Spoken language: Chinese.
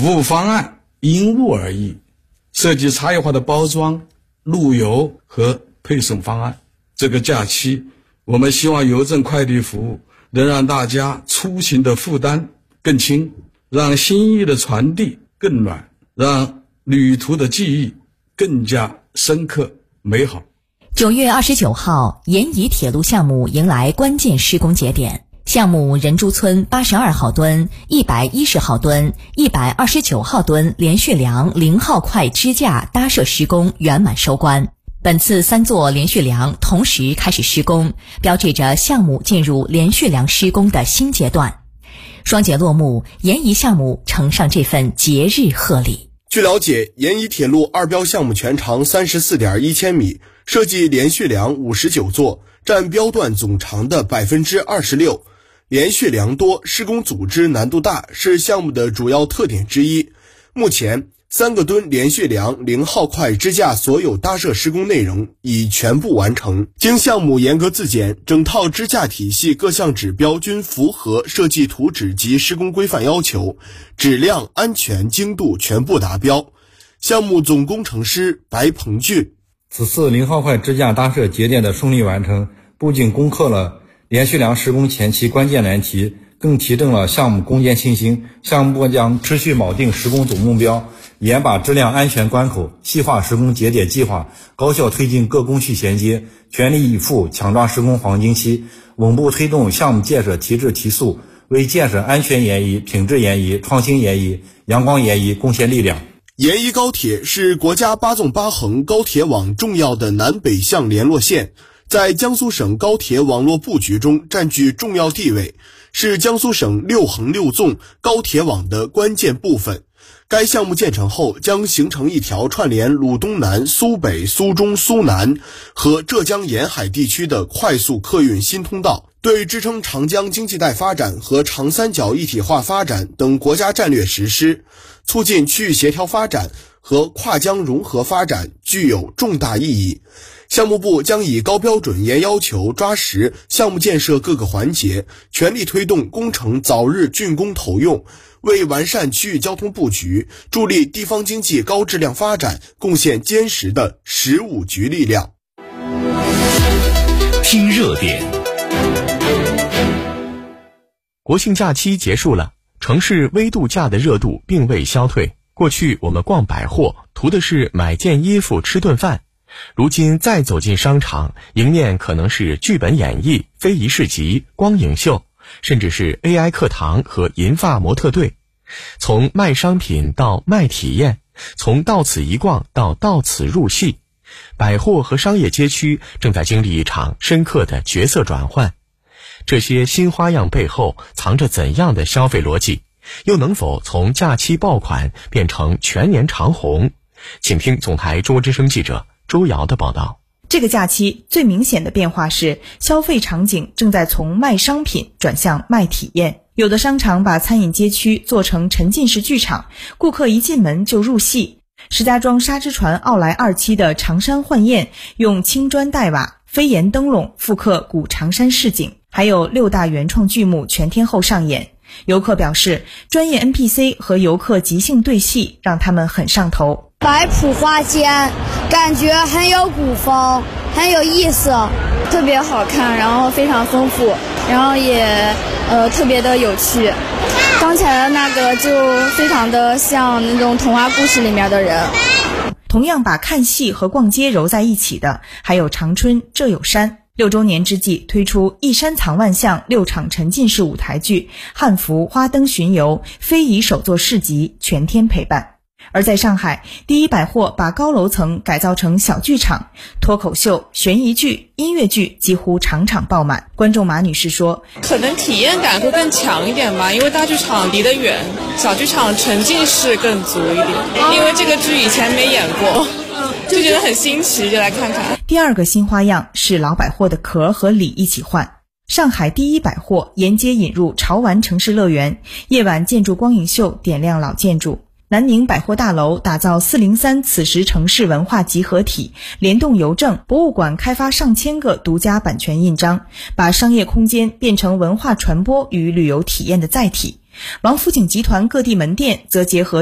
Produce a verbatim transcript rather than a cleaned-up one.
服务方案因物而异，设计差异化的包装、路由和配送方案。这个假期，我们希望邮政快递服务能让大家出行的负担更轻，让心意的传递更暖，让旅途的记忆更加深刻美好。 九月二十九号，沿宜铁路项目迎来关键施工节点。项目人珠村八十二号墩、一百一十号墩、一百二十九号墩连续梁零号块支架搭设施工圆满收官。本次三座连续梁同时开始施工，标志着项目进入连续梁施工的新阶段。双节落幕，沿宜项目呈上这份节日贺礼。 据了解，沿宜铁路二标项目全长 三十四点一千米，设计连续梁五十九座，占标段总长的 百分之二十六。连续梁多，施工组织难度大，是项目的主要特点之一。目前三个墩连续梁零号块支架所有搭设施工内容已全部完成，经项目严格自检，整套支架体系各项指标均符合设计图纸及施工规范要求，质量、安全、精度全部达标。项目总工程师白鹏俊： 此次零号块支架搭设节点的顺利完成，不仅攻克了连续梁施工前期关键难题，更提振了项目攻坚信心。项目部将持续铆定施工总目标，严把质量安全关口，细化施工节点计划，高效推进各工序衔接，全力以赴抢抓施工黄金期，稳步推动项目建设提质提速，为建设安全沿宜、品质沿宜、创新沿宜、阳光沿宜贡献力量。 沿宜高铁是国家八纵八横高铁网重要的南北向联络线，在江苏省高铁网络布局中占据重要地位，是江苏省六横六纵高铁网的关键部分。该项目建成后，将形成一条串联鲁东南、苏北、苏中、苏南和浙江沿海地区的快速客运新通道，对支撑长江经济带发展和长三角一体化发展等国家战略实施，促进区域协调发展和跨江融合发展具有重大意义。项目部将以高标准严要求抓实项目建设各个环节，全力推动工程早日竣工投用，为完善区域交通布局、助力地方经济高质量发展贡献坚实的十五局力量。 听热点。国庆假期结束了，城市微度假的热度并未消退。过去我们逛百货图的是买件衣服吃顿饭，如今再走进商场，迎面可能是剧本演绎、非遗市集、光影秀，甚至是 A I 课堂和银发模特队。从卖商品到卖体验，从到此一逛到到此入戏，百货和商业街区正在经历一场深刻的角色转换。这些新花样背后藏着怎样的消费逻辑？又能否从假期爆款变成全年长红？请听总台中国之声记者周瑶的报道。 这个假期最明显的变化是，消费场景正在从卖商品转向卖体验。有的商场把餐饮街区做成沉浸式剧场，顾客一进门就入戏。石家庄沙之船奥莱二期的长山幻宴用青砖黛瓦、飞檐灯笼复刻古长山市景，还有六大原创剧目全天候上演。游客表示，专业 N P C 和游客即兴对戏让他们很上头。 摆谱花间，感觉很有古风，很有意思， 特别好看，然后非常丰富，然后也呃特别的有趣。刚才的那个就非常的像那种童话故事里面的人。 同样把看戏和逛街揉在一起的，还有长春浙有山。六周年之际推出一山藏万象六场沉浸式舞台剧、汉服花灯巡游、非遗手作市集全天陪伴。而在上海，第一百货把高楼层改造成小剧场，脱口秀、悬疑剧、音乐剧几乎场场爆满。观众马女士说， 可能体验感会更强一点吧，因为大剧场离得远，小剧场沉浸式更足一点，因为这个剧以前没演过，就觉得很新奇，就来看看。 第二个新花样是老百货的壳和里一起换。上海第一百货沿街引入潮玩城市乐园，夜晚建筑光影秀点亮老建筑。南宁百货大楼打造四零三此时城市文化集合体，联动邮政、博物馆开发上千个独家版权印章，把商业空间变成文化传播与旅游体验的载体。王府井集团各地门店则结合